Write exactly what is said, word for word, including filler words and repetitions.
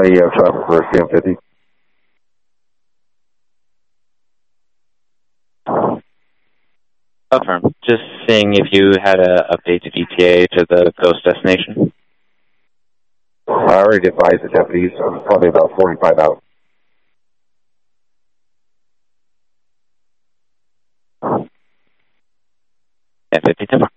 Uh, yeah, traffic for C M fifty. Affirm. Just seeing if you had a updated E T A to the ghost destination. I already advised the deputies. I'm probably about forty-five out. Yeah, fifty Timber.